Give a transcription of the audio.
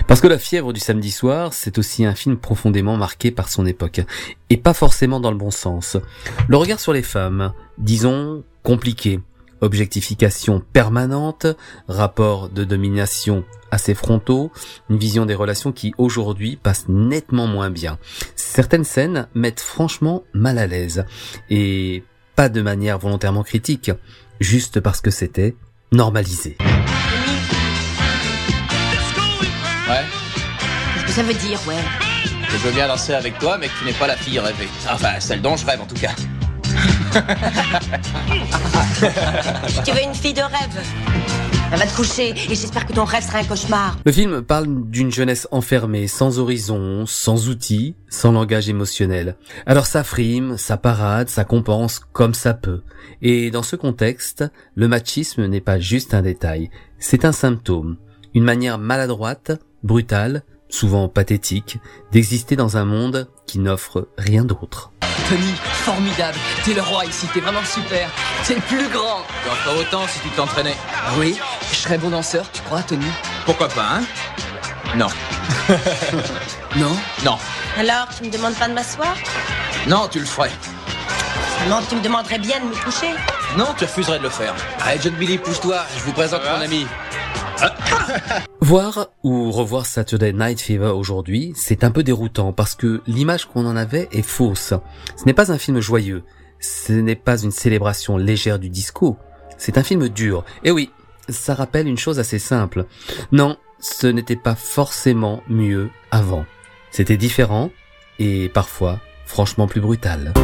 Parce que La fièvre du samedi soir, c'est aussi un film profondément marqué par son époque, et pas forcément dans le bon sens. Le regard sur les femmes, disons, compliqué, objectification permanente, rapport de domination assez frontaux, une vision des relations qui aujourd'hui passe nettement moins bien. Certaines scènes mettent franchement mal à l'aise, et pas de manière volontairement critique, juste parce que c'était normalisé. Ouais, Qu'est-ce que ça veut dire, ouais? je veux bien danser avec toi, mais que tu n'es pas la fille rêvée. Enfin, celle dont je rêve en tout cas. Tu veux une fille de rêve? Va te coucher et j'espère que ton rêve sera un cauchemar. Le film parle d'une jeunesse enfermée, sans horizon, sans outils, sans langage émotionnel. Alors ça frime, ça parade, ça compense comme ça peut. Et dans ce contexte, le machisme n'est pas juste un détail, c'est un symptôme, une manière maladroite, brutale, souvent pathétique, d'exister dans un monde qui n'offre rien d'autre. Tony, formidable. T'es le roi ici, t'es vraiment super. T'es le plus grand. Tu en ferais autant si tu t'entraînais. Oui, je serais bon danseur, tu crois, Tony? Pourquoi pas, hein? Non. Non? Non. Alors, tu me demandes pas de m'asseoir? Non, tu le ferais. Seulement que tu me demanderais bien de me coucher. Non, tu refuserais de le faire. Allez, John Billy, pousse-toi, je vous présente mon ami. Voir ou revoir Saturday Night Fever aujourd'hui, c'est un peu déroutant parce que l'image qu'on en avait est fausse. Ce n'est pas un film joyeux, ce n'est pas une célébration légère du disco, c'est un film dur. Et oui, ça rappelle une chose assez simple. Non, ce n'était pas forcément mieux avant. C'était différent et parfois franchement plus brutal.